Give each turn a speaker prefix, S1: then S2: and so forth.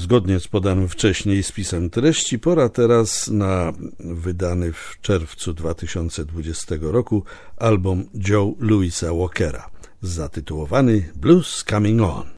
S1: Zgodnie z podanym wcześniej spisem treści, pora teraz na wydany w czerwcu 2020 roku album Joe Louisa Walkera, zatytułowany Blues Coming On.